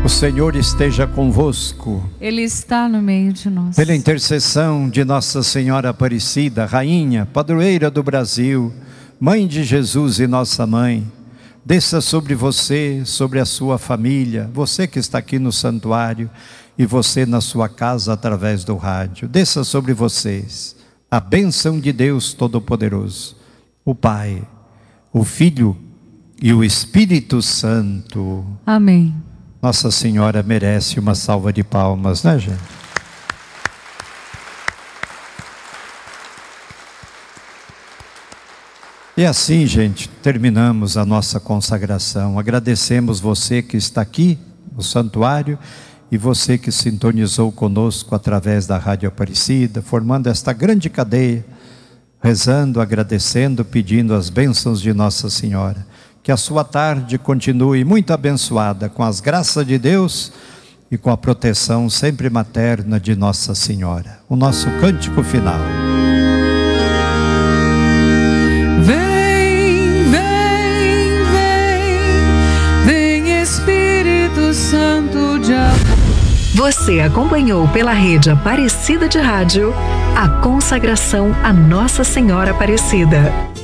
O Senhor esteja convosco. Ele está no meio de nós. Pela intercessão de Nossa Senhora Aparecida, Rainha, Padroeira do Brasil, Mãe de Jesus e Nossa Mãe, desça sobre você, sobre a sua família, você que está aqui no santuário e você na sua casa através do rádio. Desça sobre vocês a bênção de Deus Todo-Poderoso, o Pai, o Filho e o Espírito Santo. Amém. Nossa Senhora merece uma salva de palmas, né, gente? E assim, gente, terminamos a nossa consagração. Agradecemos você que está aqui no santuário e você que sintonizou conosco através da Rádio Aparecida, formando esta grande cadeia, rezando, agradecendo, pedindo as bênçãos de Nossa Senhora. Que a sua tarde continue muito abençoada com as graças de Deus e com a proteção sempre materna de Nossa Senhora. O nosso cântico final. Vem, vem, vem, vem Espírito Santo de amor. Você acompanhou pela Rede Aparecida de Rádio a consagração a Nossa Senhora Aparecida.